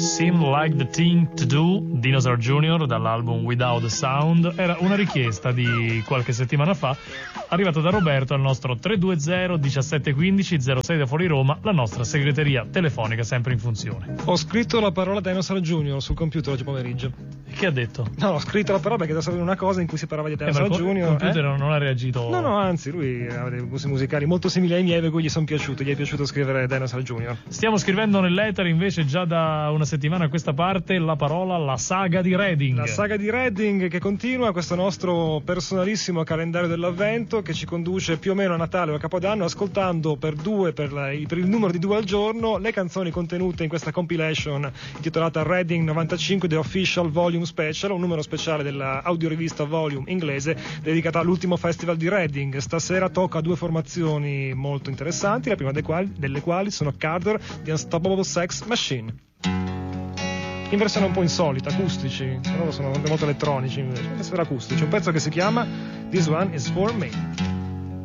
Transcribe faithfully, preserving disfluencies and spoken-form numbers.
Seem Like the Thing to Do, Dinosaur Junior dall'album Without a Sound. Era una richiesta di qualche settimana fa, arrivata da Roberto al nostro tre due zero diciassette quindici zero sei da fuori Roma, la nostra segreteria telefonica sempre in funzione. Ho scritto la parola Dinosaur Junior sul computer oggi pomeriggio. Che ha detto? No, ho scritto la parola perché devo sapere una cosa in cui si parlava di Eh, Dinosaur ma il co- Junior. il computer eh? non ha reagito. No, no, anzi, lui ha dei gusti musicali molto simili ai miei, per cui gli sono piaciuti. Gli è piaciuto scrivere Dinosaur Junior. Stiamo scrivendo nell'etere invece già da una settimana a questa parte la parola la saga di Reading. La saga di Reading che continua, questo nostro personalissimo calendario dell'avvento che ci conduce più o meno a Natale o a Capodanno, ascoltando per due, per, la, per il numero di due al giorno, le canzoni contenute in questa compilation intitolata Reading novantacinque The Official Volume Special, un numero speciale della audiorivista Volume inglese dedicata all'ultimo festival di Reading. Stasera tocca due formazioni molto interessanti, la prima delle quali, delle quali sono Carter, The Unstoppable Sex Machine, in versione un po' insolita, acustici, loro sono molto elettronici invece, questa era acustici, un pezzo che si chiama This One Is For Me.